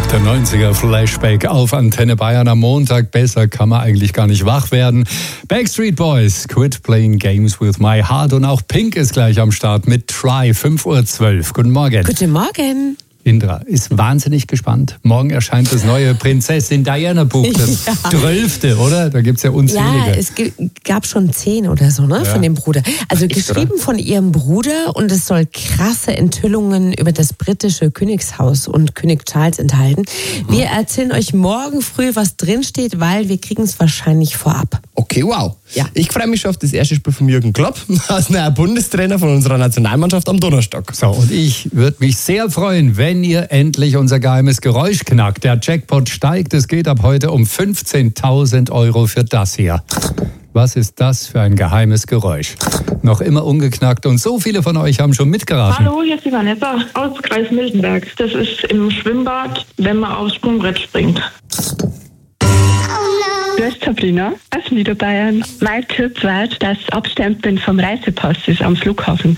Der 90er Flashback auf Antenne Bayern am Montag. Besser kann man eigentlich gar nicht wach werden. Backstreet Boys, Quit Playing Games with My Heart. Und auch Pink ist gleich am Start mit Try, 5:12 Uhr. Guten Morgen. Guten Morgen. Indra ist wahnsinnig gespannt. Morgen erscheint das neue Prinzessin Diana Buch, das 12., oder? Da gibt es ja unzählige. Ja, es gab schon 10 oder so, ne, von dem Bruder. Also geschrieben von ihrem Bruder, und es soll krasse Enthüllungen über das britische Königshaus und König Charles enthalten. Wir erzählen euch morgen früh, was drinsteht, weil wir kriegen es wahrscheinlich vorab. Okay, wow. Ja. Ich freue mich schon auf das erste Spiel von Jürgen Klopp als neuer Bundestrainer von unserer Nationalmannschaft am Donnerstag. So, und ich würde mich sehr freuen, wenn ihr endlich unser geheimes Geräusch knackt. Der Jackpot steigt, es geht ab heute um 15.000 Euro für das hier. Was ist das für ein geheimes Geräusch? Noch immer ungeknackt und so viele von euch haben schon mitgeraten. Hallo, hier ist die Vanessa aus Kreis Miltenberg. Das ist im Schwimmbad, wenn man aufs Sprungbrett springt. Grüß Sabrina aus Niederbayern. Mein Tipp war das Abstempeln vom Reisepass ist am Flughafen.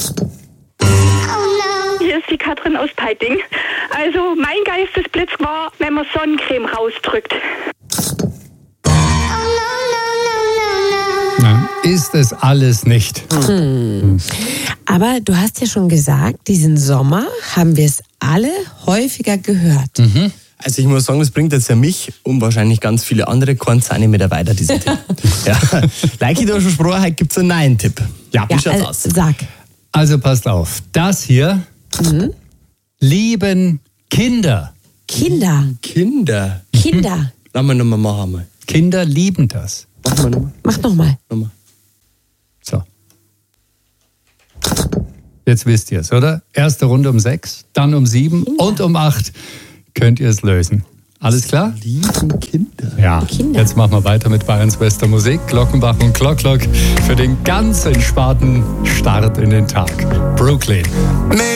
Hier ist die Katrin aus Peiting. Also mein Geistesblitz war, wenn man Sonnencreme rausdrückt. Nein, ist es alles nicht. Aber du hast ja schon gesagt, diesen Sommer haben wir es alle häufiger gehört. Also ich muss sagen, das bringt jetzt ja mich und wahrscheinlich ganz viele andere keinen Zentimeter weiter, diesen Tipp. Ja. Like ich da schon gesprochen, heute gibt es einen neuen Tipp. Ja, wie schaut's aus? Sag. Also passt auf, das hier lieben Kinder. Kinder. Kinder. Kinder. Lass mal nochmal machen. Mal. Kinder lieben das. Machen wir nochmal. Mach nochmal. So. Jetzt wisst ihr es, oder? Erste Runde um 6, dann um 7 und um 8 könnt ihr es lösen. Alles klar? Lieben Kinder. Ja. Kinder. Jetzt machen wir weiter mit Bayerns bester Musik. Glockenbach und Glock für den ganz entspannten Start in den Tag. Brooklyn.